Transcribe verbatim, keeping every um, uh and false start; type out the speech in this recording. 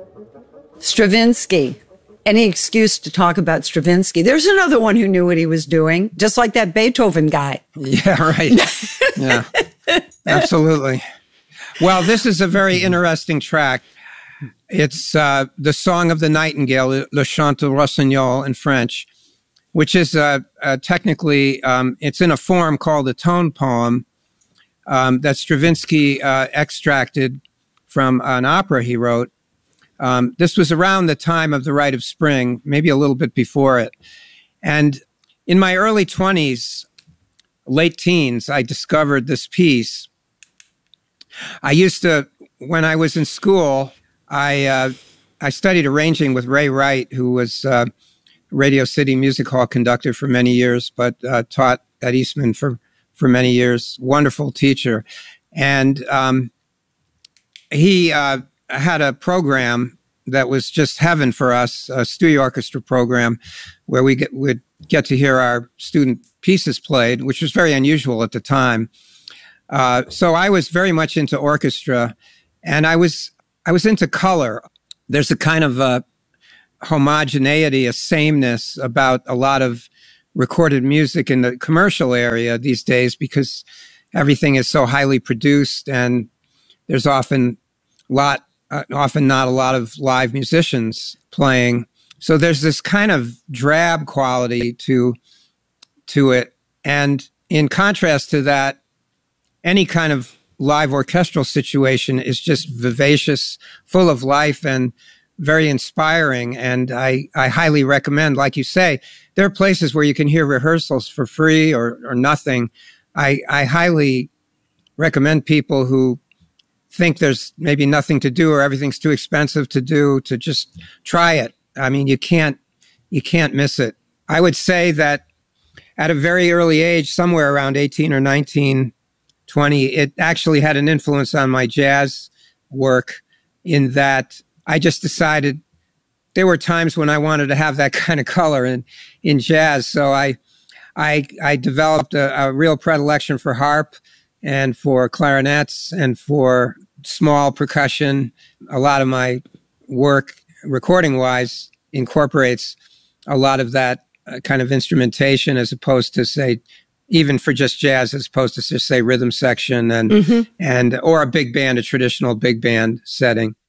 Stravinsky. Any excuse to talk about Stravinsky. There's another one who knew what he was doing, just like that Beethoven guy. Yeah, right. Yeah, absolutely. Well, this is a very interesting track. It's uh, the Song of the Nightingale, Le Chant du Rossignol in French, which is uh, uh, technically, um, it's in a form called a tone poem um, that Stravinsky uh, extracted from an opera he wrote. Um, this was around the time of The Rite of Spring, maybe a little bit before it. And in my early twenties, late teens, I discovered this piece. I used to, when I was in school, I uh, I studied arranging with Ray Wright, who was uh, Radio City Music Hall conductor for many years, but uh, taught at Eastman for, for many years. Wonderful teacher. And um, he... Uh, had a program that was just heaven for us, a studio orchestra program, where we get, would get to hear our student pieces played, which was very unusual at the time. Uh, so I was very much into orchestra, and I was I was into color. There's a kind of a homogeneity, a sameness about a lot of recorded music in the commercial area these days, because everything is so highly produced, and there's often lot Uh, often not a lot of live musicians playing. So there's this kind of drab quality to, to it. And in contrast to that, any kind of live orchestral situation is just vivacious, full of life, and very inspiring. And I, I highly recommend, like you say, there are places where you can hear rehearsals for free or, or nothing. I, I highly recommend people who think there's maybe nothing to do or everything's too expensive to do, to just try it. I mean, you can't, you can't miss it. I would say that at a very early age, somewhere around eighteen or nineteen, twenty, it actually had an influence on my jazz work, in that I just decided there were times when I wanted to have that kind of color in, in jazz. So I, I, I developed a, a real predilection for harp and for clarinets and for small percussion. A lot of my work, recording-wise, incorporates a lot of that uh, kind of instrumentation, as opposed to, say, even for just jazz, as opposed to just, say, rhythm section and, mm-hmm. and or a big band, a traditional big band setting.